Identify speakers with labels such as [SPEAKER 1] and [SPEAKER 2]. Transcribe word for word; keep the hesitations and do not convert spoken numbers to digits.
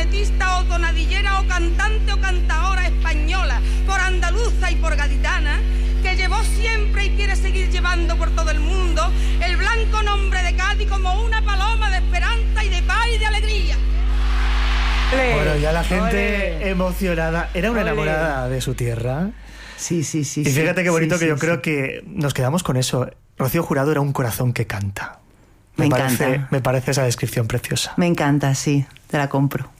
[SPEAKER 1] trompetista o tonadillera o cantante o cantadora española, por andaluza y por gaditana, que llevó siempre y quiere seguir llevando por todo el mundo el blanco nombre de Cádiz como una paloma de esperanza y de paz y de alegría.
[SPEAKER 2] Bueno, ya la gente
[SPEAKER 3] Olé.
[SPEAKER 2] emocionada. Era una
[SPEAKER 3] Olé.
[SPEAKER 2] enamorada de su tierra.
[SPEAKER 3] Sí, sí, sí.
[SPEAKER 2] Y fíjate
[SPEAKER 3] sí,
[SPEAKER 2] qué bonito
[SPEAKER 3] sí,
[SPEAKER 2] que
[SPEAKER 3] sí,
[SPEAKER 2] yo
[SPEAKER 3] sí.
[SPEAKER 2] creo que nos quedamos con eso. Rocío Jurado era un corazón que canta.
[SPEAKER 3] Me
[SPEAKER 2] parece,
[SPEAKER 3] encanta.
[SPEAKER 2] me parece esa descripción preciosa.
[SPEAKER 3] Me encanta, sí, te la compro.